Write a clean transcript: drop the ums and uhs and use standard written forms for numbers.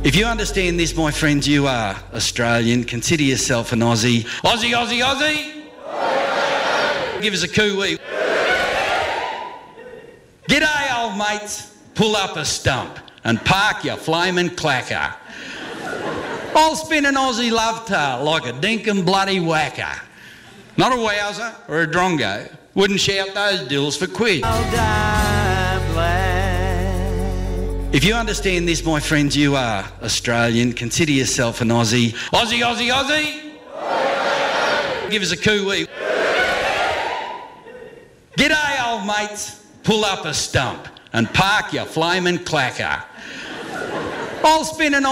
If you understand this, my friends, you are Australian. Consider yourself an Aussie. Aussie, Aussie, Aussie! Give us a coo-wee. G'day, old mates. Pull up a stump and park your flaming clacker. I'll spin an Aussie love tale like a dinkum bloody whacker. Not a wowser or a drongo. Wouldn't shout those dills for quid. If you understand this, my friends, you are Australian. Consider yourself an Aussie. Aussie, Aussie, Aussie! Give us a coo-wee. G'day, old mates. Pull up a stump and park your flaming clacker. I'll spin an